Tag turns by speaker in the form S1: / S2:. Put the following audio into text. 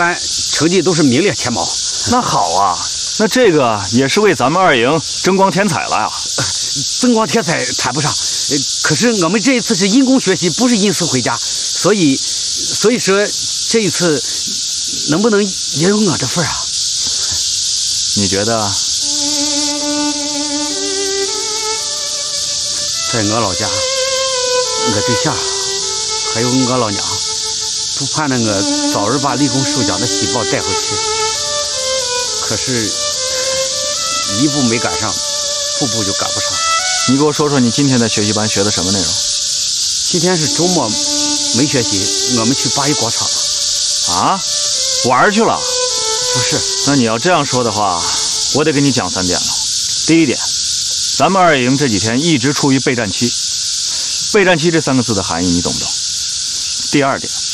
S1: 成绩都是名列前茅。
S2: 那好啊，那这个也是为咱们二营争光添彩了呀。
S1: 增光添彩谈不上，可是我们这一次是因公学习，不是因私回家，所以说这一次能不能也有我的份啊？
S2: 你觉得？
S1: 在我老家，我对象还有我老娘都盼着我早日把立功受奖的喜报带回去，可是一步没赶上，步步就赶不上。
S2: 你给我说说你今天在学习班学的什么内容？
S1: 今天是周末，没学习，我们去八一广场了。
S2: 啊，玩去了？
S1: 不是。
S2: 那你要这样说的话，我得跟你讲3点了。第一点，咱们二营这几天一直处于备战期，备战期这3个字的含义你懂不懂？第二点，